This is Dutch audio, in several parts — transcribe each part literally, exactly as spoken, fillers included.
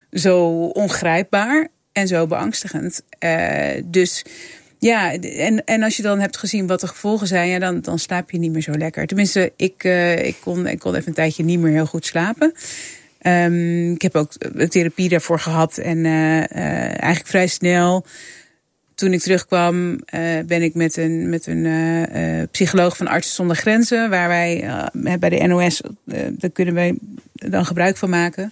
zo ongrijpbaar en zo beangstigend. Uh, dus ja, en, en als je dan hebt gezien wat de gevolgen zijn, ja, dan, dan slaap je niet meer zo lekker. Tenminste, ik, uh, ik, kon, ik kon even een tijdje niet meer heel goed slapen. Um, ik heb ook therapie daarvoor gehad. En uh, uh, eigenlijk vrij snel, toen ik terugkwam, uh, ben ik met een, met een uh, uh, psycholoog van Artsen zonder Grenzen, waar wij uh, bij de N O S, uh, daar kunnen wij dan gebruik van maken.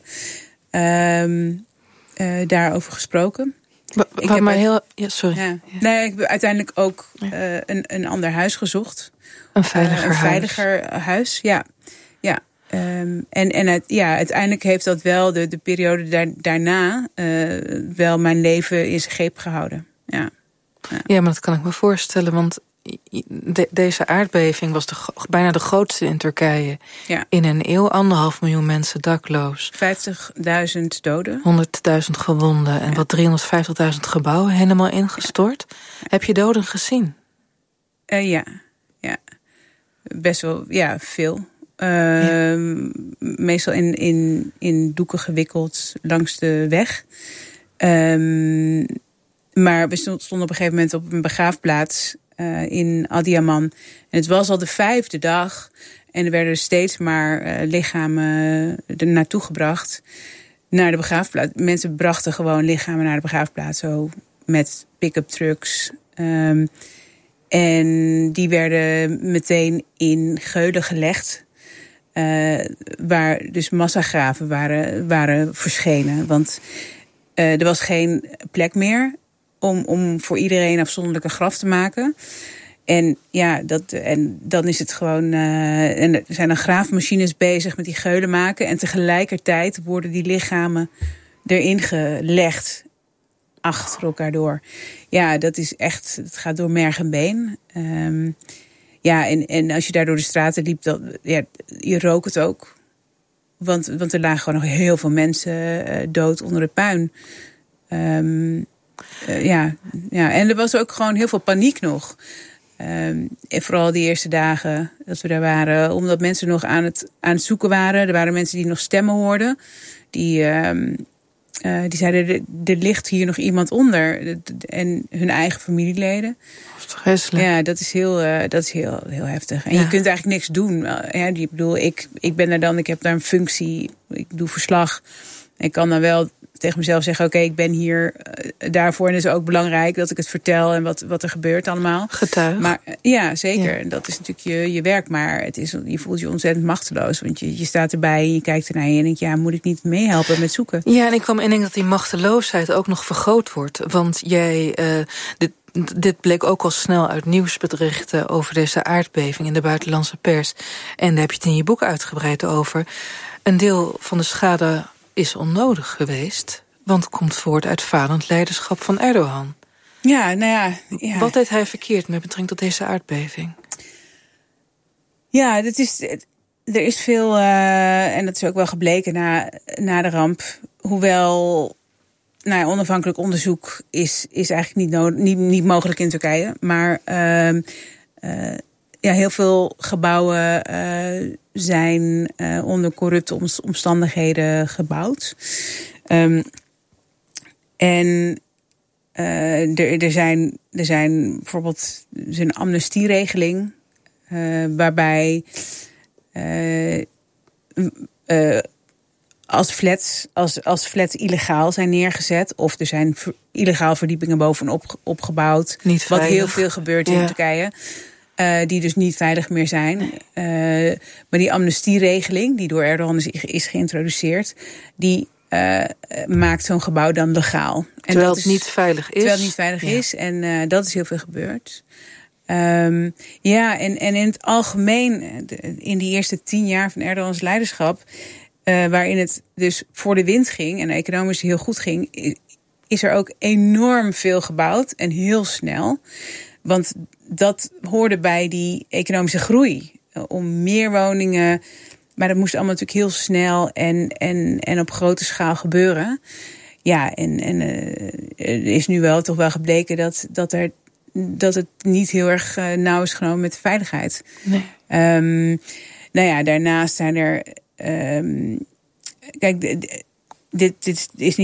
Um, uh, daarover gesproken. Wat, ik wat heb maar uit... heel... Ja, sorry. Ja. Nee, ik heb uiteindelijk ook uh, een, een ander huis gezocht. Een veiliger uh, een huis. veiliger huis, ja. ja. Um, en en het, ja, uiteindelijk heeft dat wel de, de periode daar, daarna uh, wel mijn leven in zijn greep gehouden. Ja. Ja. ja, maar dat kan ik me voorstellen, want de, deze aardbeving was de, bijna de grootste in Turkije. Ja. In een eeuw, anderhalf miljoen mensen dakloos. vijftigduizend doden. honderdduizend gewonden en ja. wat driehonderdvijftigduizend gebouwen helemaal ingestort. Ja. Heb je doden gezien? Uh, ja, ja. Best wel, ja, veel. Uh, ja. Meestal in, in, in doeken gewikkeld langs de weg. Um, maar we stonden op een gegeven moment op een begraafplaats uh, in Adiyaman. En het was al de vijfde dag. En er werden steeds maar uh, lichamen er naartoe gebracht. Naar de begraafplaats. Mensen brachten gewoon lichamen naar de begraafplaats. Zo met pick-up trucks. Um, en die werden meteen in geulen gelegd. Uh, waar dus massagraven waren, waren verschenen. Want uh, er was geen plek meer om, om voor iedereen afzonderlijk een graf te maken. En ja, dat, en dan is het gewoon... Uh, en er zijn dan graafmachines bezig met die geulen maken. En tegelijkertijd worden die lichamen erin gelegd. Achter elkaar door. Ja, dat is echt... Het gaat door merg en been. Um, Ja, en, en als je daar door de straten liep, dan, ja, je rook het ook. Want, want er lagen gewoon nog heel veel mensen uh, dood onder het puin. Um, uh, ja, ja, en er was ook gewoon heel veel paniek nog. Um, en vooral die eerste dagen dat we daar waren. Omdat mensen nog aan het, aan het zoeken waren. Er waren mensen die nog stemmen hoorden. Die... Um, Uh, die zeiden, er, er ligt hier nog iemand onder. En hun eigen familieleden. Vreselijk. Ja, dat is heel, uh, dat is heel, heel heftig. En ja. je kunt eigenlijk niks doen. Ja, ik bedoel, ik, ik ben er dan, ik heb daar een functie. Ik doe verslag. Ik kan dan wel tegen mezelf zeggen, oké, okay, ik ben hier uh, daarvoor. En het is ook belangrijk dat ik het vertel en wat, wat er gebeurt allemaal. Getuig. Maar uh, ja, zeker. Ja. En dat is natuurlijk je, je werk. Maar het is, je voelt je ontzettend machteloos. Want je, je staat erbij en je kijkt ernaar en je denkt, ja, moet ik niet meehelpen met zoeken? Ja, en ik kwam in denk dat die machteloosheid ook nog vergroot wordt. Want jij... Uh, dit, Dit bleek ook al snel uit nieuwsberichten over deze aardbeving in de buitenlandse pers. En daar heb je het in je boek uitgebreid over. Een deel van de schade is onnodig geweest, want het komt voort uit falend leiderschap van Erdogan. Ja, nou ja, ja. Wat deed hij verkeerd met betrekking tot deze aardbeving? Ja, dat is, er is veel, uh, en dat is ook wel gebleken na, na de ramp, hoewel... Nou ja, onafhankelijk onderzoek is, is eigenlijk niet, nodig, niet, niet mogelijk in Turkije. Maar uh, uh, ja, heel veel gebouwen uh, zijn uh, onder corrupte omstandigheden gebouwd. Um, en uh, er, er, zijn, er zijn bijvoorbeeld er is een amnestieregeling uh, waarbij uh, uh, Als flats, als, als flats illegaal zijn neergezet. Of er zijn ver, illegaal verdiepingen bovenop opgebouwd. Niet wat veilig. heel veel gebeurt in ja. Turkije. Uh, die dus niet veilig meer zijn. Nee. Uh, maar die amnestieregeling, die door Erdogan is, is geïntroduceerd, die uh, maakt zo'n gebouw dan legaal. En terwijl dat het is, niet veilig is. Terwijl het niet veilig ja. is. En uh, dat is heel veel gebeurd. Um, ja, en, en in het algemeen, in die eerste tien jaar van Erdogans leiderschap, Uh, waarin het dus voor de wind ging en economisch heel goed ging, is er ook enorm veel gebouwd en heel snel. Want dat hoorde bij die economische groei. Uh, om meer woningen, maar dat moest allemaal natuurlijk heel snel en, en, en op grote schaal gebeuren. Ja, en, en uh, er is nu wel toch wel gebleken dat, dat, er, dat het niet heel erg uh, nauw is genomen met de veiligheid. Nee. Um, nou ja, daarnaast zijn er... Um, kijk, dit, dit is niet